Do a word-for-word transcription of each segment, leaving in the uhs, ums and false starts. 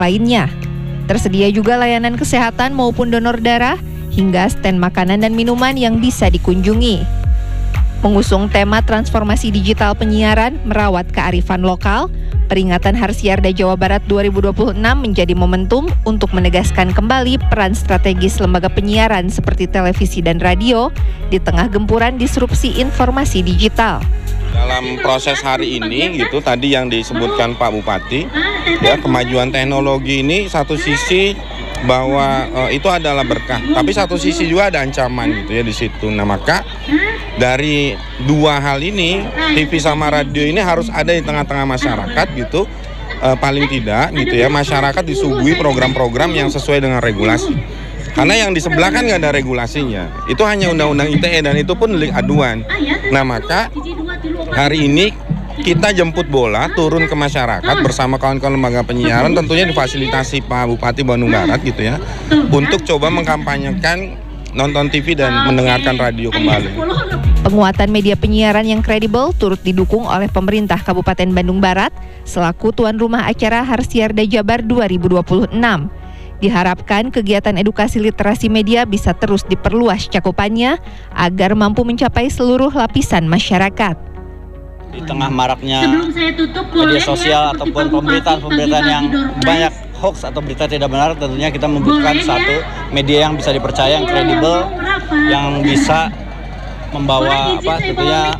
lainnya. Tersedia juga layanan kesehatan maupun donor darah, hingga stand makanan dan minuman yang bisa dikunjungi. Mengusung tema transformasi digital penyiaran merawat kearifan lokal, peringatan Harsiarda Jawa Barat dua ribu dua puluh enam menjadi momentum untuk menegaskan kembali peran strategis lembaga penyiaran seperti televisi dan radio di tengah gempuran disrupsi informasi digital. Dalam proses hari ini, gitu tadi yang disebutkan Pak Bupati, ya kemajuan teknologi ini satu sisi bahwa uh, itu adalah berkah, tapi satu sisi juga ada ancaman gitu ya di situ. Nah maka dari dua hal ini, T V sama radio ini harus ada di tengah-tengah masyarakat gitu, uh, paling tidak gitu ya masyarakat disuguhi program-program yang sesuai dengan regulasi. Karena yang di sebelah kan nggak ada regulasinya, itu hanya undang-undang I T E dan itu pun delik aduan. Nah maka hari ini kita jemput bola turun ke masyarakat bersama kawan-kawan lembaga penyiaran, tentunya difasilitasi Pak Bupati Bandung Barat gitu ya, untuk coba mengkampanyekan nonton T V dan mendengarkan radio kembali. Penguatan media penyiaran yang kredibel turut didukung oleh pemerintah Kabupaten Bandung Barat selaku tuan rumah acara Harsiarda Jabar dua ribu dua puluh enam. Diharapkan kegiatan edukasi literasi media bisa terus diperluas cakupannya agar mampu mencapai seluruh lapisan masyarakat. Di tengah maraknya media sosial ataupun pemberitaan-pemberitaan yang banyak hoax atau berita tidak benar, tentunya kita membutuhkan satu media yang bisa dipercaya, yang kredibel, yang bisa membawa apa tentunya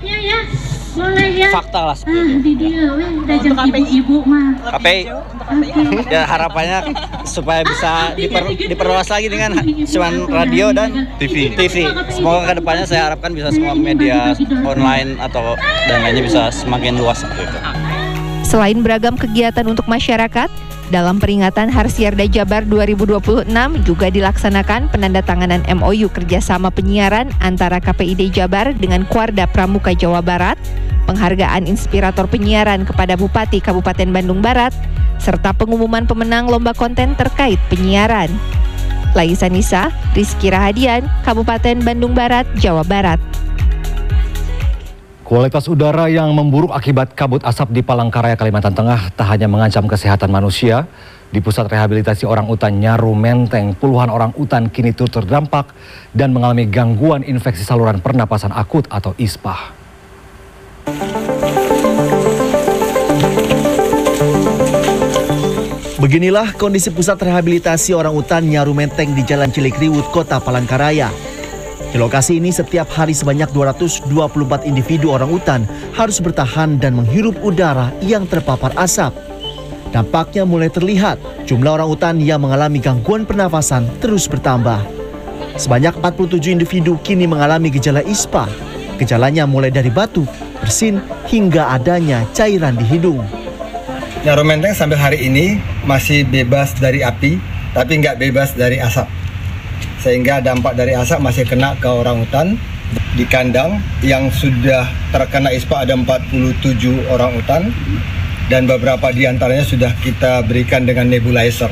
fakta lah seperti itu. Untuk K P I Ibu mah. K P I ya harapannya supaya bisa diper, diperluas lagi dengan siaran radio dan T V. T V. Semoga kedepannya saya harapkan bisa semua media online atau dan lainnya bisa semakin luas seperti itu. Selain beragam kegiatan untuk masyarakat, dalam peringatan Harsiarda Jabar dua ribu dua puluh enam juga dilaksanakan penandatanganan M O U kerjasama penyiaran antara K P I D Jabar dengan Kuarda Pramuka Jawa Barat, penghargaan inspirator penyiaran kepada Bupati Kabupaten Bandung Barat, serta pengumuman pemenang lomba konten terkait penyiaran. Laisa Nisa, Rizky Rahadian, Kabupaten Bandung Barat, Jawa Barat. Kualitas udara yang memburuk akibat kabut asap di Palangkaraya, Kalimantan Tengah tak hanya mengancam kesehatan manusia. Di pusat rehabilitasi orang utan Nyaru Menteng, puluhan orang utan kini turut terdampak dan mengalami gangguan infeksi saluran pernapasan akut atau I S P A. Beginilah kondisi pusat rehabilitasi orang utan Nyaru Menteng di Jalan Cilikriwut, Kota Palangkaraya. Di lokasi ini setiap hari sebanyak dua ratus dua puluh empat individu orang utan harus bertahan dan menghirup udara yang terpapar asap. Dampaknya mulai terlihat, jumlah orang utan yang mengalami gangguan pernafasan terus bertambah. Sebanyak empat puluh tujuh individu kini mengalami gejala I S P A. Gejalanya mulai dari batuk, bersin, hingga adanya cairan di hidung. Nyaru Menteng sampai hari ini masih bebas dari api, tapi nggak bebas dari asap. Sehingga dampak dari asap masih kena ke orang utan. Di kandang yang sudah terkena I S P A ada empat puluh tujuh orang utan dan beberapa di antaranya sudah kita berikan dengan nebulizer.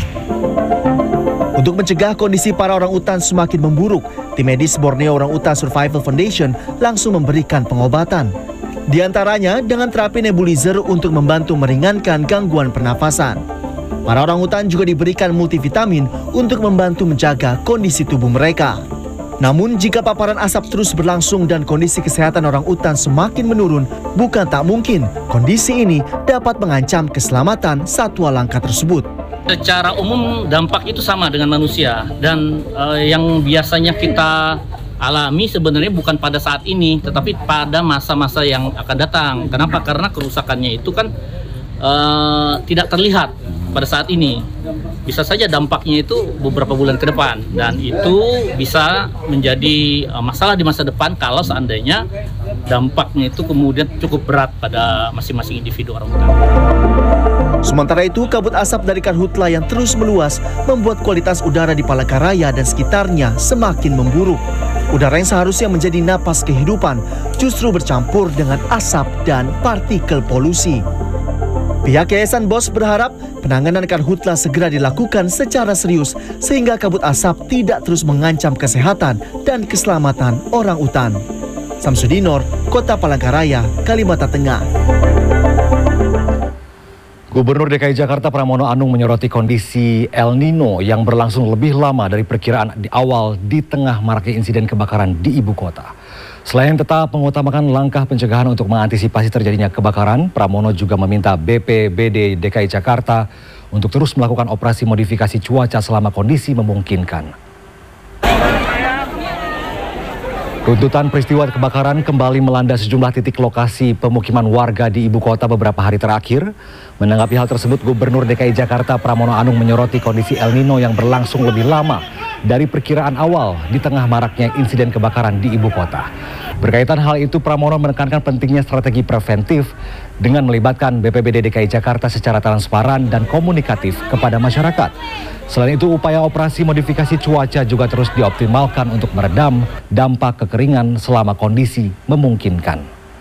Untuk mencegah kondisi para orang utan semakin memburuk, tim medis Borneo Orang Utan Survival Foundation langsung memberikan pengobatan. Di antaranya dengan terapi nebulizer untuk membantu meringankan gangguan pernafasan. Para orang utan juga diberikan multivitamin untuk membantu menjaga kondisi tubuh mereka. Namun jika paparan asap terus berlangsung dan kondisi kesehatan orang utan semakin menurun, bukan tak mungkin kondisi ini dapat mengancam keselamatan satwa langka tersebut. Secara umum dampak itu sama dengan manusia dan eh, yang biasanya kita alami sebenarnya bukan pada saat ini, tetapi pada masa-masa yang akan datang. Kenapa? Karena kerusakannya itu kan eh, tidak terlihat pada saat ini. Bisa saja dampaknya itu beberapa bulan ke depan dan itu bisa menjadi masalah di masa depan kalau seandainya dampaknya itu kemudian cukup berat pada masing-masing individu orang utan. Sementara itu, kabut asap dari karhutla yang terus meluas membuat kualitas udara di Palangkaraya dan sekitarnya semakin memburuk. Udara yang seharusnya menjadi napas kehidupan justru bercampur dengan asap dan partikel polusi. Pihak Yayasan B O S berharap penanganan karhutla segera dilakukan secara serius sehingga kabut asap tidak terus mengancam kesehatan dan keselamatan orang utan. Samsudinor, Kota Palangkaraya, Kalimantan Tengah. Gubernur D K I Jakarta Pramono Anung menyoroti kondisi El Nino yang berlangsung lebih lama dari perkiraan di awal di tengah maraknya insiden kebakaran di ibu kota. Selain tetap mengutamakan langkah pencegahan untuk mengantisipasi terjadinya kebakaran, Pramono juga meminta B P B D D K I Jakarta untuk terus melakukan operasi modifikasi cuaca selama kondisi memungkinkan. Runtutan peristiwa kebakaran kembali melanda sejumlah titik lokasi pemukiman warga di ibu kota beberapa hari terakhir. Menanggapi hal tersebut, Gubernur D K I Jakarta Pramono Anung menyoroti kondisi El Nino yang berlangsung lebih lama dari perkiraan awal di tengah maraknya insiden kebakaran di ibu kota. Berkaitan hal itu, Pramono menekankan pentingnya strategi preventif dengan melibatkan B P B D D K I Jakarta secara transparan dan komunikatif kepada masyarakat. Selain itu, upaya operasi modifikasi cuaca juga terus dioptimalkan untuk meredam dampak kekeringan selama kondisi memungkinkan.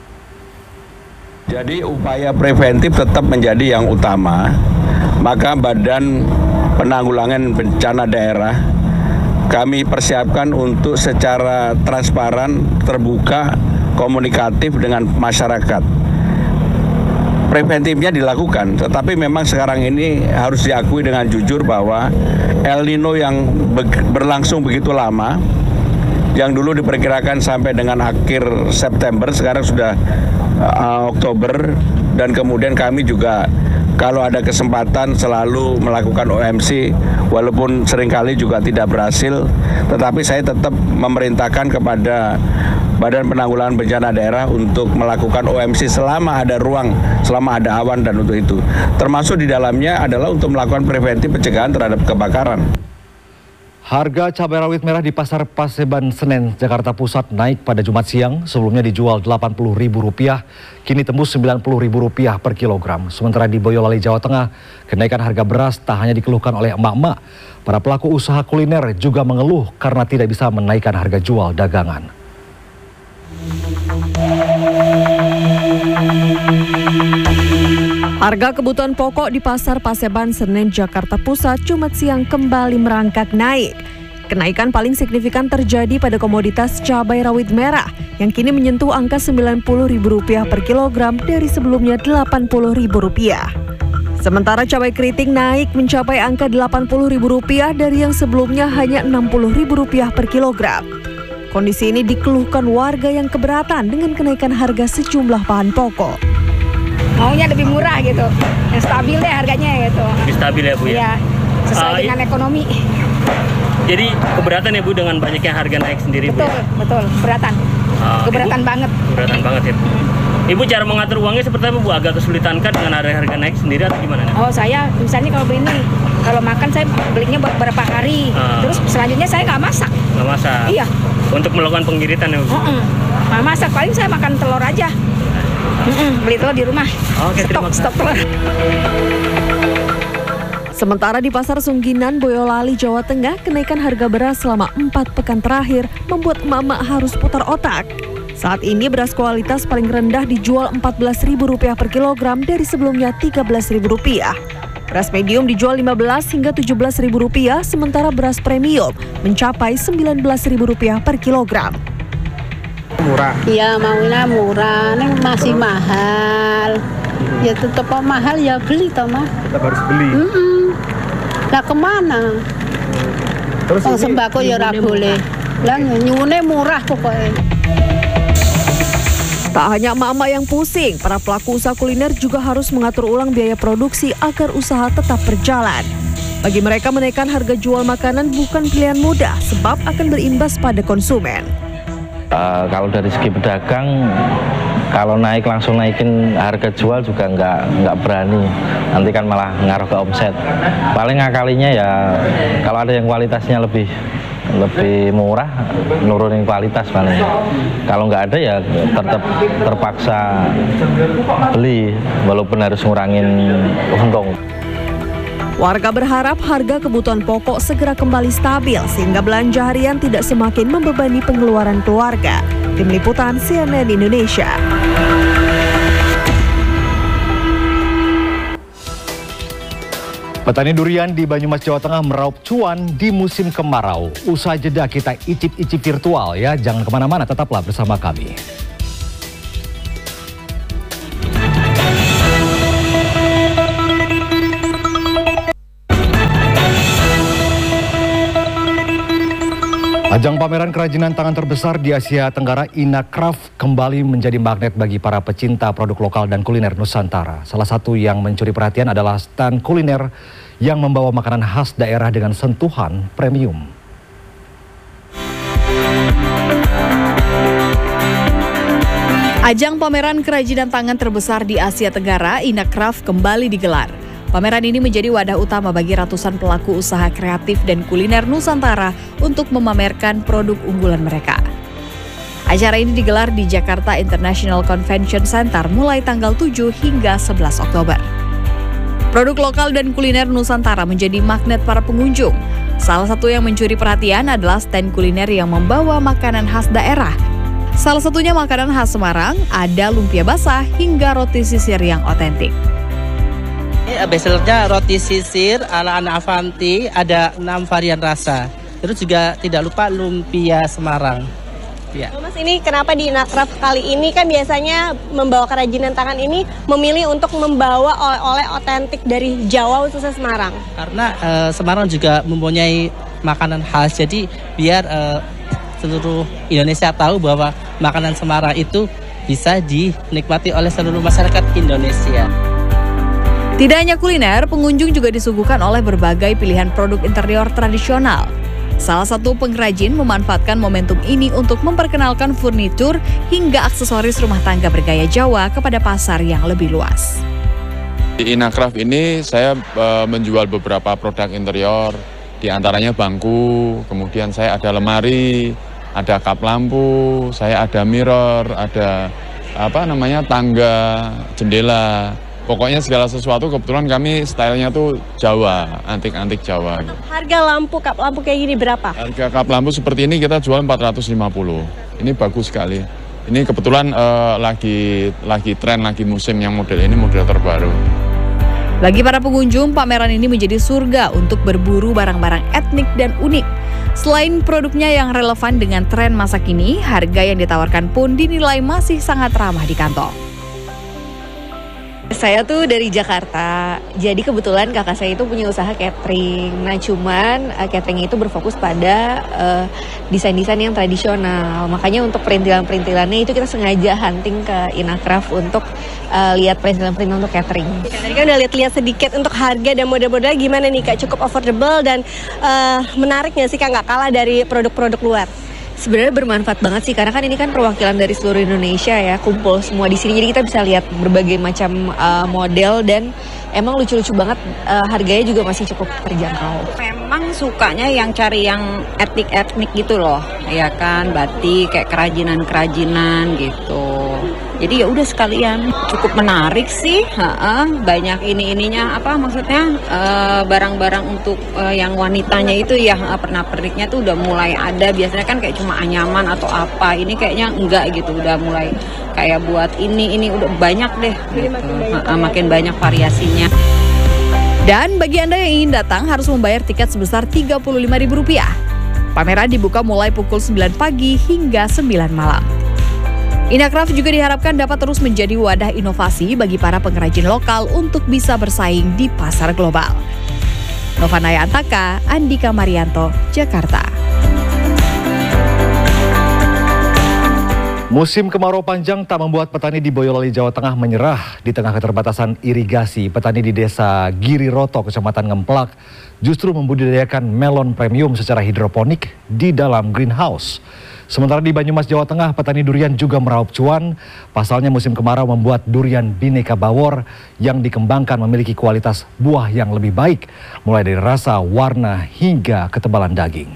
Jadi upaya preventif tetap menjadi yang utama, maka Badan Penanggulangan Bencana Daerah kami persiapkan untuk secara transparan, terbuka, komunikatif dengan masyarakat. Preventifnya dilakukan, tetapi memang sekarang ini harus diakui dengan jujur bahwa El Nino yang berlangsung begitu lama, yang dulu diperkirakan sampai dengan akhir September, sekarang sudah uh, Oktober, dan kemudian kami juga kalau ada kesempatan selalu melakukan O M C, walaupun seringkali juga tidak berhasil, tetapi saya tetap memerintahkan kepada Badan Penanggulangan Bencana Daerah untuk melakukan O M C selama ada ruang, selama ada awan, dan untuk itu. Termasuk di dalamnya adalah untuk melakukan preventif pencegahan terhadap kebakaran. Harga cabai rawit merah di Pasar Paseban Senen, Jakarta Pusat naik pada Jumat siang. Sebelumnya dijual delapan puluh ribu rupiah, kini tembus sembilan puluh ribu rupiah per kilogram. Sementara di Boyolali, Jawa Tengah, kenaikan harga beras tak hanya dikeluhkan oleh emak-emak. Para pelaku usaha kuliner juga mengeluh karena tidak bisa menaikkan harga jual dagangan. Harga kebutuhan pokok di Pasar Paseban Senen, Jakarta Pusat, Jumat siang kembali merangkak naik. Kenaikan paling signifikan terjadi pada komoditas cabai rawit merah yang kini menyentuh angka sembilan puluh ribu rupiah per kilogram dari sebelumnya delapan puluh ribu rupiah. Sementara cabai keriting naik mencapai angka delapan puluh ribu rupiah dari yang sebelumnya hanya enam puluh ribu rupiah per kilogram. Kondisi ini dikeluhkan warga yang keberatan dengan kenaikan harga sejumlah bahan pokok. Maunya lebih murah gitu, yang stabil deh harganya gitu. Lebih stabil ya Bu ya? Iya, sesuai uh, dengan ekonomi. Jadi keberatan ya Bu dengan banyaknya harga naik sendiri betul, Bu ya? Betul, keberatan. Uh, keberatan Ibu, banget. Keberatan banget ya. Ibu cara mengatur uangnya seperti apa Bu? Agak kesulitan kan dengan harga-harga naik sendiri atau gimana? Oh saya, misalnya kalau beli ini, kalau makan saya belinya beberapa hari, uh, terus selanjutnya saya nggak masak. Nggak masak? Iya. Untuk melakukan pengiritan ya Bu? Uh -uh. Nah, masak, paling saya makan telur aja. Mm-mm, beli telur di rumah. Oke, stok, stok telur. Sementara di Pasar Sungginan, Boyolali, Jawa Tengah, kenaikan harga beras selama empat pekan terakhir membuat emak-emak harus putar otak. Saat ini beras kualitas paling rendah dijual empat belas ribu rupiah per kilogram dari sebelumnya tiga belas ribu rupiah. Beras medium dijual lima belas hingga tujuh belas ribu rupiah, sementara beras premium mencapai sembilan belas ribu rupiah per kilogram. Murah. Iya maunya murah, ini masih Terus? mahal. Ya tetap mahal ya beli toh mah. Tetap harus beli. Mm -mm. Lah kemana? Terus oh, sembako ya ora boleh. Lah nyune murah pokoknya. Tak hanya emak-emak yang pusing, para pelaku usaha kuliner juga harus mengatur ulang biaya produksi agar usaha tetap berjalan. Bagi mereka, menaikkan harga jual makanan bukan pilihan mudah sebab akan berimbas pada konsumen. Uh, kalau dari segi pedagang, kalau naik langsung naikin harga jual juga nggak nggak berani, nanti kan malah ngaruh ke omset. Paling ngakalinya ya kalau ada yang kualitasnya lebih lebih murah, nurunin kualitas paling. Kalau nggak ada ya tetap terpaksa beli, walaupun harus ngurangin untung. Warga berharap harga kebutuhan pokok segera kembali stabil sehingga belanja harian tidak semakin membebani pengeluaran keluarga. Tim Liputan C N N Indonesia. Petani durian di Banyumas, Jawa Tengah meraup cuan di musim kemarau. Usai jeda kita icip-icip virtual ya. Jangan kemana-mana, tetaplah bersama kami. Ajang pameran kerajinan tangan terbesar di Asia Tenggara, Inacraft, kembali menjadi magnet bagi para pecinta produk lokal dan kuliner Nusantara. Salah satu yang mencuri perhatian adalah stand kuliner yang membawa makanan khas daerah dengan sentuhan premium. Ajang pameran kerajinan tangan terbesar di Asia Tenggara, Inacraft, kembali digelar. Pameran ini menjadi wadah utama bagi ratusan pelaku usaha kreatif dan kuliner Nusantara untuk memamerkan produk unggulan mereka. Acara ini digelar di Jakarta International Convention Center mulai tanggal tujuh hingga sebelas Oktober. Produk lokal dan kuliner Nusantara menjadi magnet para pengunjung. Salah satu yang mencuri perhatian adalah stand kuliner yang membawa makanan khas daerah. Salah satunya makanan khas Semarang, ada lumpia basah hingga roti sisir yang otentik. Bestsellernya roti sisir ala anak Avanti, ada enam varian rasa. Terus juga tidak lupa lumpia Semarang. Ya. Mas, ini kenapa di Inacraft kali ini kan biasanya membawa kerajinan tangan ini memilih untuk membawa oleh-oleh otentik dari Jawa khususnya Semarang? Karena uh, Semarang juga mempunyai makanan khas, jadi biar uh, seluruh Indonesia tahu bahwa makanan Semarang itu bisa dinikmati oleh seluruh masyarakat Indonesia. Tidak hanya kuliner, pengunjung juga disuguhkan oleh berbagai pilihan produk interior tradisional. Salah satu pengrajin memanfaatkan momentum ini untuk memperkenalkan furnitur hingga aksesoris rumah tangga bergaya Jawa kepada pasar yang lebih luas. Di Inacraft ini saya e, menjual beberapa produk interior, di antaranya bangku, kemudian saya ada lemari, ada kap lampu, saya ada mirror, ada apa namanya tangga, jendela. Pokoknya segala sesuatu, kebetulan kami stylenya tuh Jawa, antik-antik Jawa. Harga lampu, kap lampu kayak gini berapa? Harga kap lampu seperti ini kita jual empat ratus lima puluh. Ini bagus sekali. Ini kebetulan uh, lagi lagi tren, lagi musim yang model ini, model terbaru. Bagi para pengunjung, pameran ini menjadi surga untuk berburu barang-barang etnik dan unik. Selain produknya yang relevan dengan tren masa kini, harga yang ditawarkan pun dinilai masih sangat ramah di kantong. Saya tuh dari Jakarta, jadi kebetulan kakak saya itu punya usaha catering. Nah cuman uh, catering itu berfokus pada uh, desain-desain yang tradisional. Makanya untuk perintilan-perintilannya itu kita sengaja hunting ke Inacraft untuk uh, lihat perintilan-perintilan untuk catering. Tadi kan udah lihat-lihat sedikit untuk harga dan model-model gimana nih Kak, cukup affordable dan uh, menarik nggak sih Kak, nggak kalah dari produk-produk luar? Sebenarnya bermanfaat banget sih, karena kan ini kan perwakilan dari seluruh Indonesia ya, kumpul semua di sini. Jadi kita bisa lihat berbagai macam uh, model dan emang lucu-lucu banget, uh, harganya juga masih cukup terjangkau. Memang sukanya yang cari yang etnik-etnik gitu loh, ya kan, batik kayak kerajinan-kerajinan gitu. Jadi ya udah sekalian, cukup menarik sih, ha-ha. Banyak ini-ininya apa maksudnya uh, barang-barang untuk uh, yang wanitanya itu ya uh, pernak-perniknya tuh udah mulai ada. Biasanya kan kayak cuma anyaman atau apa, ini kayaknya enggak gitu, udah mulai kayak buat ini ini udah banyak deh, gitu. Ha-ha, makin banyak variasinya. Dan bagi Anda yang ingin datang harus membayar tiket sebesar tiga puluh lima ribu rupiah. Pameran dibuka mulai pukul sembilan pagi hingga sembilan malam. Inacraft juga diharapkan dapat terus menjadi wadah inovasi bagi para pengrajin lokal untuk bisa bersaing di pasar global. Novanaya Antaka, Andika Marianto, Jakarta. Musim kemarau panjang tak membuat petani di Boyolali, Jawa Tengah menyerah. Di tengah keterbatasan irigasi, petani di desa Giriroto, Kecamatan Ngemplak, justru membudidayakan melon premium secara hidroponik di dalam greenhouse. Sementara di Banyumas, Jawa Tengah, petani durian juga meraup cuan. Pasalnya musim kemarau membuat durian Bhinneka Bawor yang dikembangkan memiliki kualitas buah yang lebih baik, mulai dari rasa, warna, hingga ketebalan daging.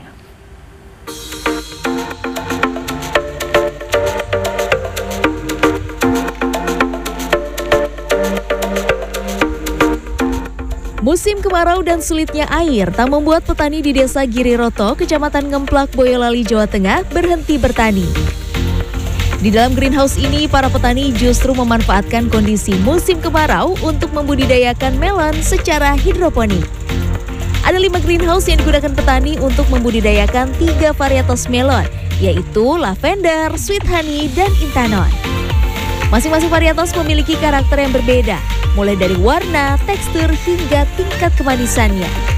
Musim kemarau dan sulitnya air tak membuat petani di desa Giriroto, Kecamatan Ngemplak, Boyolali, Jawa Tengah berhenti bertani. Di dalam greenhouse ini, para petani justru memanfaatkan kondisi musim kemarau untuk membudidayakan melon secara hidroponik. Ada lima greenhouse yang digunakan petani untuk membudidayakan tiga varietas melon, yaitu lavender, sweet honey, dan intanon. Masing-masing varietas memiliki karakter yang berbeda, mulai dari warna, tekstur, hingga tingkat kemanisannya.